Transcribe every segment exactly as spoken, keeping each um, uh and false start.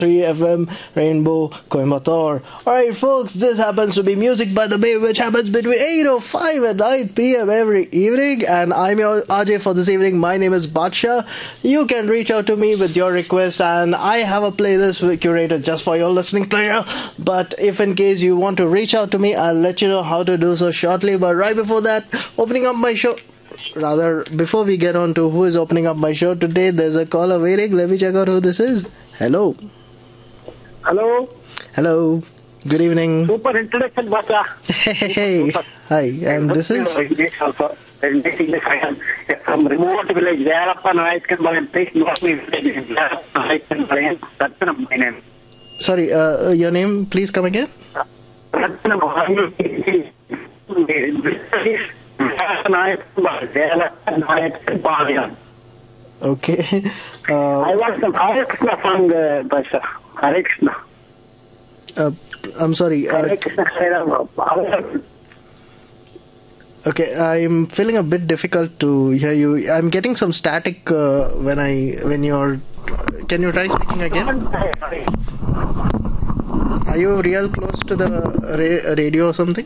three F M Rainbow Coimbatore. Alright folks, this happens to be Music by the Bay, which happens between eight oh five and nine p m every evening, and I'm your R J for this evening. My name is Badsha. You can reach out to me with your request, and I have a playlist curated just for your listening pleasure. But if in case you want to reach out to me, I'll let you know how to do so shortly. But right before that, opening up my show Rather, before we get on to who is opening up my show today, there's a caller waiting. Let me check out who this is. Hello. Hello. Hello. Good evening. Super introduction, Bata. Hey. Hi. And this is? English also. English I am from remote village. Yarappa Nayakan, please note me village. Yarappa Nayakan, that's my name. Sorry, uh, your name, please come again. Okay. Uh, I want some Hare Krishna song, uh, Basha. Hare Krishna. Uh, I'm sorry. Uh, Hare Krishna, Hare Rama. Okay, I'm feeling a bit difficult to hear you. I'm getting some static uh, when I when you're. Can you try speaking again? Are you real close to the ra- radio or something?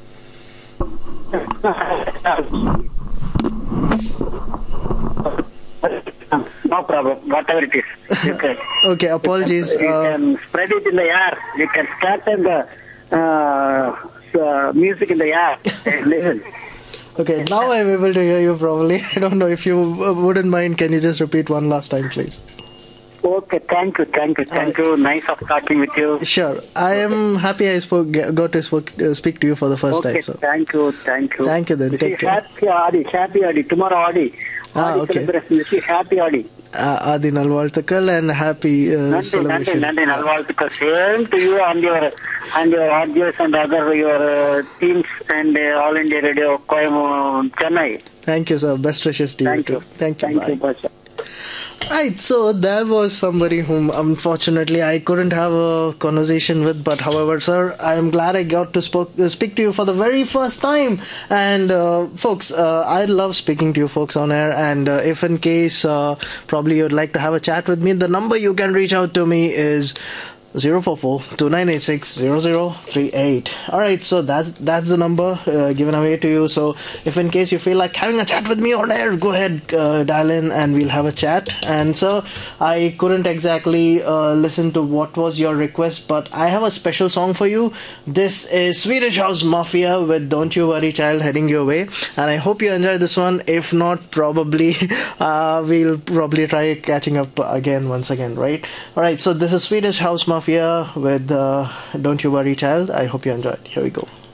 No problem, whatever it is. You can, Okay, apologies. you Uh, can spread it in the air. You can scatter the uh, uh, music in the air and listen. okay, now I'm able to hear you properly. I don't know if you uh, wouldn't mind. Can you just repeat one last time, please? Okay, thank you, thank you, thank you. Nice of talking with you. Sure. I am happy I spoke, got to spoke, uh, speak to you for the first Okay, time. So thank you, thank you. Thank you then, Wish take you care. Happy Adi, happy Adi. Tomorrow Adi. Ah, Adi okay. celebration. Wish you happy Adi. uh, Adi Nalvaltakal and happy uh, Nandi, Nandi, celebration. Nandi, Nalvaltukal. Same to you and your and your audience and other your uh, teams and uh, All India Radio, Koyam, Chennai. Thank you, sir. Best wishes to Thank you you. too. Thank you. Thank Bye. you, Basha. Right, so there was somebody whom unfortunately I couldn't have a conversation with, but however, sir, I am glad I got to spoke, uh, speak to you for the very first time. And uh, folks, uh, I love speaking to you folks on air, and uh, if in case uh, probably you'd like to have a chat with me, the number you can reach out to me is zero four four two nine eight six zero zero three eight. Alright, so that's that's the number uh, given away to you. So if in case you feel like having a chat with me on air, go ahead, uh, dial in and we'll have a chat. And so I couldn't exactly uh, listen to what was your request, but I have a special song for you. This is Swedish House Mafia with Don't You Worry Child heading your way, and I hope you enjoy this one. If not, probably uh, we'll probably try catching up again once again, right? Alright, so this is Swedish House Mafia with uh, Don't You Worry Child. I hope you enjoyed. Here we go.